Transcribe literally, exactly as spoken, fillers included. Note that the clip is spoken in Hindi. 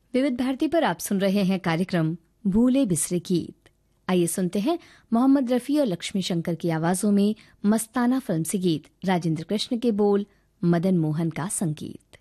विविध भारती पर आप सुन रहे हैं कार्यक्रम भूले बिसरे गीत। आइए सुनते हैं मोहम्मद रफी और लक्ष्मी शंकर की आवाजों में मस्ताना फिल्म से गीत, राजेंद्र कृष्ण के बोल, मदन मोहन का संगीत।